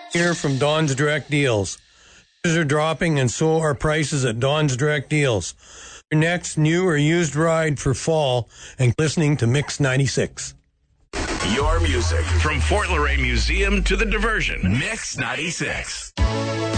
Here from Don's Direct Deals. Prices are dropping and so are prices at Don's Direct Deals. Your next new or used ride for fall and listening to Mix 96. Your music from Fort Laurier Museum to the diversion. Mix 96.